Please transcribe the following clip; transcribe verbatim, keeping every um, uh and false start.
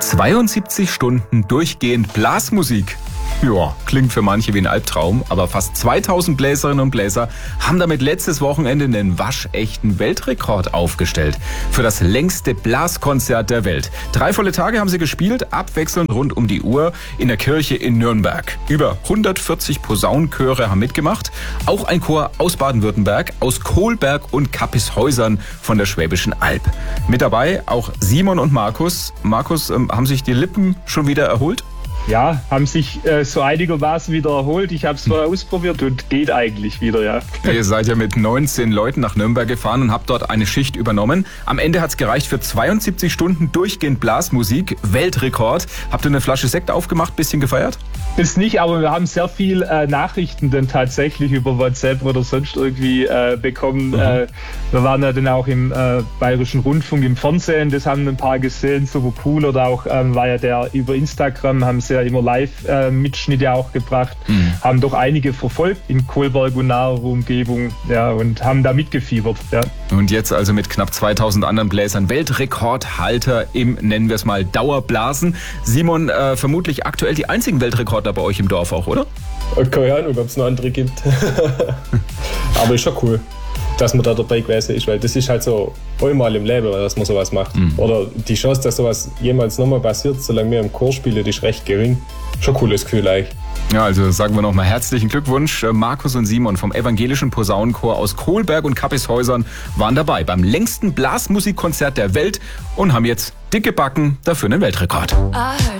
zweiundsiebzig Stunden durchgehend Blasmusik. Ja, klingt für manche wie ein Albtraum, aber fast zweitausend Bläserinnen und Bläser haben damit letztes Wochenende einen waschechten Weltrekord aufgestellt für das längste Blaskonzert der Welt. Drei volle Tage haben sie gespielt, abwechselnd rund um die Uhr in der Kirche in Nürnberg. Über hundertvierzig Posaunenchöre haben mitgemacht, auch ein Chor aus Baden-Württemberg, aus Kolberg und Kappishäusern von der Schwäbischen Alb. Mit dabei auch Simon und Markus. Markus, ähm, haben sich die Lippen schon wieder erholt? Ja, haben sich äh, so einigermaßen wieder erholt. Ich habe es vorher ausprobiert und geht eigentlich wieder, ja. ja. Ihr seid ja mit neunzehn Leuten nach Nürnberg gefahren und habt dort eine Schicht übernommen. Am Ende hat es gereicht für zweiundsiebzig Stunden durchgehend Blasmusik. Weltrekord. Habt ihr eine Flasche Sekt aufgemacht, bisschen gefeiert? Das nicht, aber wir haben sehr viel äh, Nachrichten dann tatsächlich über WhatsApp oder sonst irgendwie äh, bekommen. Mhm. Äh, wir waren ja dann auch im äh, Bayerischen Rundfunk im Fernsehen, das haben ein paar gesehen, super cool. Oder auch ähm, war ja der über Instagram, haben sie ja immer Live-Mitschnitte äh, auch gebracht, mhm. haben doch einige verfolgt in Kolberg und naher Umgebung, ja, und haben da mitgefiebert. Ja. Und jetzt also mit knapp zweitausend anderen Bläsern Weltrekordhalter im, nennen wir es mal, Dauerblasen. Simon, äh, vermutlich aktuell die einzigen Weltrekordler bei euch im Dorf auch, oder? Keine Ahnung, ob es noch andere gibt. Aber ist schon cool, dass man da dabei gewesen ist, weil das ist halt so einmal im Leben, dass man sowas macht. Mhm. Oder die Chance, dass sowas jemals nochmal passiert, solange wir im Chor spielen, ist recht gering. Schon ein cooles Gefühl eigentlich. Ja, also sagen wir nochmal herzlichen Glückwunsch. Markus und Simon vom evangelischen Posaunenchor aus Kolberg und Kappishäusern waren dabei beim längsten Blasmusikkonzert der Welt und haben jetzt dicke Backen dafür einen Weltrekord.